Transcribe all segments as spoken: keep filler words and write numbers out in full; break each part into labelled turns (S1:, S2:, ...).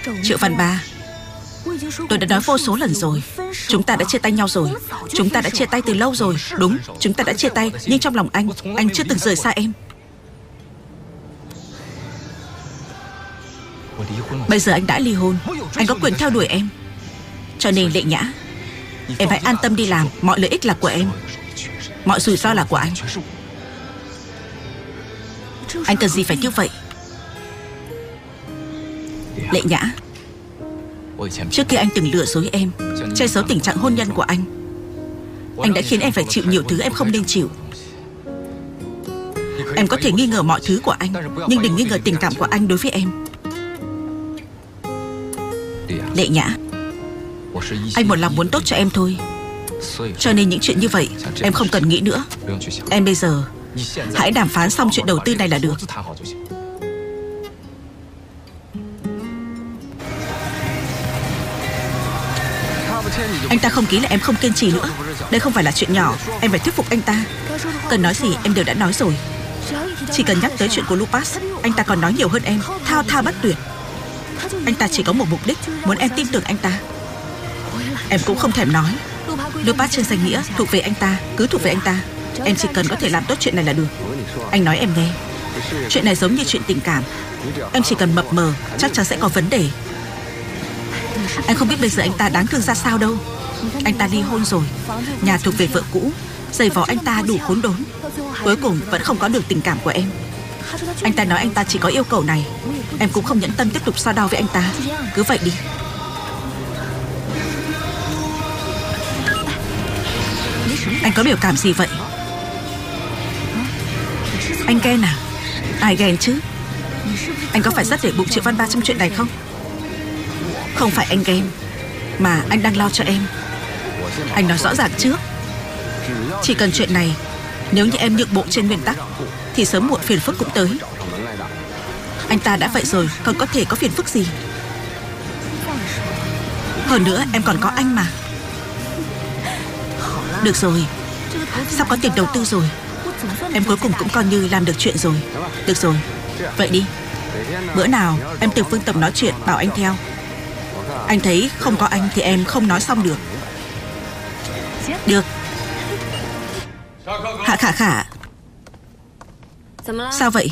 S1: Triệu Văn Ba, tôi đã nói vô số lần rồi, chúng ta đã chia tay nhau rồi. Chúng ta đã chia tay từ lâu rồi. Đúng, chúng ta đã chia tay, nhưng trong lòng anh, anh chưa từng rời xa em. Bây giờ anh đã ly hôn, anh có quyền theo đuổi em. Cho nên Lệ Nhã, em hãy an tâm đi làm. Mọi lợi ích là của em, mọi rủi ro là của anh. Anh cần gì phải như vậy? Lệ Nhã, trước kia anh từng lừa dối em, che giấu tình trạng hôn nhân của anh. Anh đã khiến em phải chịu nhiều thứ em không nên chịu. Em có thể nghi ngờ mọi thứ của anh, nhưng đừng nghi ngờ tình cảm của anh đối với em. Lệ Nhã, anh một lòng muốn tốt cho em thôi. Cho nên những chuyện như vậy em không cần nghĩ nữa. Em bây giờ hãy đàm phán xong chuyện đầu tư này là được. Anh ta không ký là em không kiên trì nữa. Đây không phải là chuyện nhỏ, em phải thuyết phục anh ta. Cần nói gì em đều đã nói rồi. Chỉ cần nhắc tới chuyện của Lupas, anh ta còn nói nhiều hơn em, thao thao bất tuyệt. Anh ta chỉ có một mục đích, muốn em tin tưởng anh ta. Em cũng không thèm nói. Lupas trên danh nghĩa thuộc về anh ta, cứ thuộc về anh ta. Em chỉ cần có thể làm tốt chuyện này là được. Anh nói em nghe, chuyện này giống như chuyện tình cảm. Em chỉ cần mập mờ, chắc chắn sẽ có vấn đề. Anh không biết bây giờ anh ta đáng thương ra sao đâu. Anh ta ly hôn rồi, nhà thuộc về vợ cũ, giày vò anh ta đủ khốn đốn. Cuối cùng vẫn không có được tình cảm của em. Anh ta nói anh ta chỉ có yêu cầu này. Em cũng không nhẫn tâm tiếp tục so đo với anh ta. Cứ vậy đi. Anh có biểu cảm gì vậy? Anh ghen à? Ai ghen chứ? Anh có phải rất để bụng Triệu Văn Ba trong chuyện này không? Không phải anh ghen, mà anh đang lo cho em. Anh nói rõ ràng trước, chỉ cần chuyện này, nếu như em nhượng bộ trên nguyên tắc, thì sớm muộn phiền phức cũng tới. Anh ta đã vậy rồi, còn có thể có phiền phức gì? Hơn nữa em còn có anh mà. Được rồi, sắp có tiền đầu tư rồi. Em cuối cùng cũng coi như làm được chuyện rồi. Được rồi, vậy đi. Bữa nào em tìm Phương Tầm nói chuyện, bảo anh theo. Anh thấy không có anh thì em không nói xong được. Được. Hạ Khả Khả, sao vậy?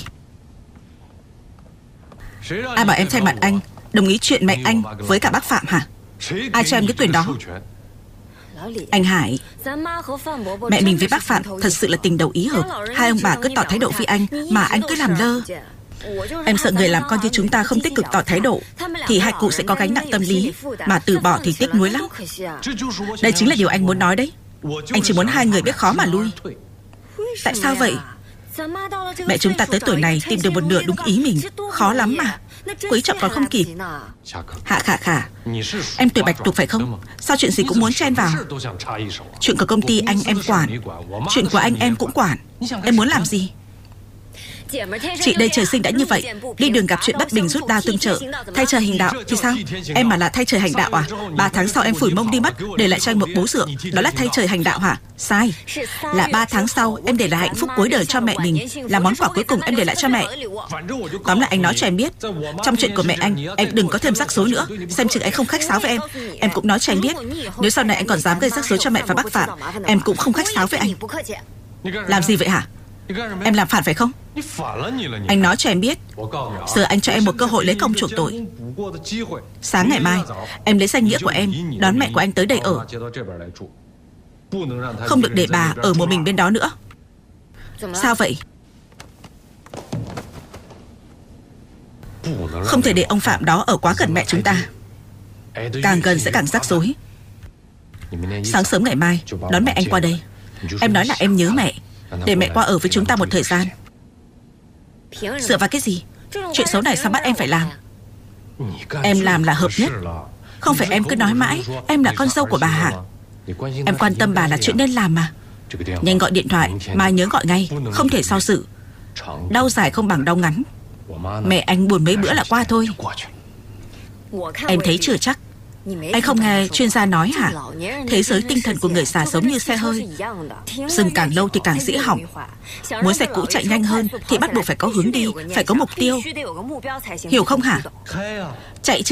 S1: Ai bảo em thay mặt anh đồng ý chuyện mẹ anh với cả bác Phạm hả? Ai cho em cái quyền đó? Anh Hải, mẹ mình với bác Phạm thật sự là tình đầu ý hợp. Hai ông bà cứ tỏ thái độ với anh mà anh cứ làm lơ. Em sợ người làm con như chúng ta không tích cực tỏ thái độ thì hai cụ sẽ có gánh nặng tâm lý, mà từ bỏ thì tiếc nuối lắm. Đây chính là điều anh muốn nói đấy. Anh chỉ muốn hai người biết khó mà lui. Tại sao vậy? Mẹ chúng ta tới tuổi này tìm được một nửa đúng ý mình khó lắm mà. Quý trọng còn không kịp. Hạ Khả Khả, em tuổi bạch tuộc phải không? Sao chuyện gì cũng muốn chen vào? Chuyện của công ty anh em quản, chuyện của anh em cũng quản. Em muốn làm gì? Chị đây trời sinh đã như vậy, đi đường gặp chuyện bất bình rút đao tương trợ. Thay trời hành đạo thì sao? Em mà là thay trời hành đạo à? Ba tháng sau em phủi mông đi mất, để lại cho anh một bố dượng, đó là thay trời hành đạo hả? Sai. Là ba tháng sau em để lại hạnh phúc cuối đời cho mẹ mình, là món quà cuối cùng em để lại cho mẹ. Tóm lại anh nói cho em biết, trong chuyện của mẹ anh, em đừng có thêm rắc rối nữa. Xem chừng anh không khách sáo với em. Em cũng nói cho anh biết, nếu sau này anh còn dám gây rắc rối cho mẹ và bác Phạm, em cũng không khách sáo với anh. Làm gì vậy hả? Em làm phản phải không? Anh nói cho em biết, giờ anh cho em một cơ hội lấy công chuộc tội. Sáng ngày mai em lấy danh nghĩa của em đón mẹ của anh tới đây ở. Không được để bà ở một mình bên đó nữa. Sao vậy? Không thể để ông Phạm đó ở quá gần mẹ chúng ta. Càng gần sẽ càng rắc rối. Sáng sớm ngày mai đón mẹ anh qua đây. Em nói là em nhớ mẹ, để mẹ qua ở với chúng ta một thời gian. Dựa vào cái gì? Chuyện xấu này sao bắt em phải làm? Em làm là hợp nhất. Không phải em cứ nói mãi em là con dâu của bà hả? Em quan tâm bà là chuyện nên làm mà. Nhanh gọi điện thoại, mai nhớ gọi ngay, không thể so sự. Đau dài không bằng đau ngắn. Mẹ anh buồn mấy bữa là qua thôi. Em thấy chưa chắc. Anh không nghe chuyên gia nói hả? Thế giới tinh thần của người già giống như xe hơi, dừng càng lâu thì càng dĩ hỏng. Muốn xe cũ chạy nhanh hơn thì bắt buộc phải có hướng đi, phải có mục tiêu. Hiểu không hả? Chạy